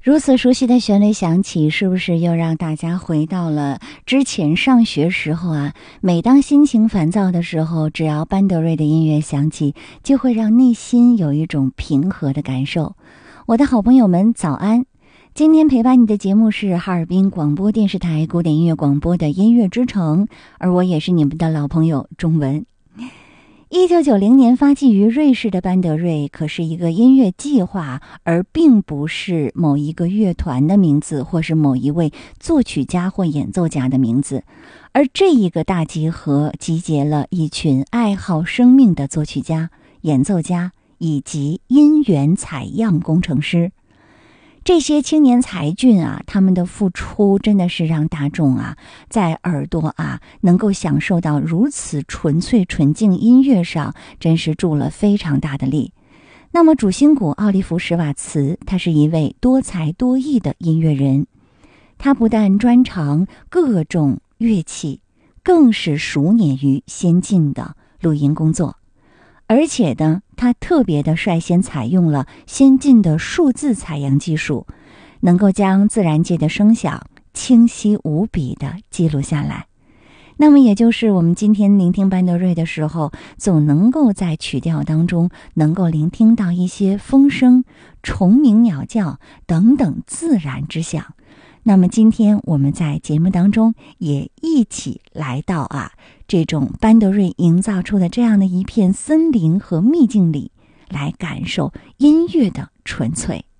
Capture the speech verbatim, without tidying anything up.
如此熟悉的旋律响起，是不是又让大家回到了之前上学时候啊？每当心情烦躁的时候，只要班德瑞的音乐响起，就会让内心有一种平和的感受。我的好朋友们，早安！今天陪伴你的节目是哈尔滨广播电视台古典音乐广播的音乐之城，而我也是你们的老朋友钟文。一九九零年发迹于瑞士的班德瑞可是一个音乐计划，而并不是某一个乐团的名字，或是某一位作曲家或演奏家的名字。而这一个大集合集结了一群爱好生命的作曲家、演奏家以及音源采样工程师。这些青年才俊啊，他们的付出真的是让大众啊，在耳朵啊能够享受到如此纯粹纯净音乐上，真是助了非常大的力。那么主心骨奥利弗·史瓦茨，他是一位多才多艺的音乐人，他不但专长各种乐器，更是熟稔于先进的录音工作。而且呢，他特别的率先采用了先进的数字采样技术，能够将自然界的声响清晰无比地记录下来。那么也就是我们今天聆听班德瑞的时候，总能够在曲调当中能够聆听到一些风声、虫鸣鸟叫等等自然之响。那么今天我们在节目当中也一起来到啊这种班德瑞营造出的这样的一片森林和秘境里，来感受音乐的纯粹。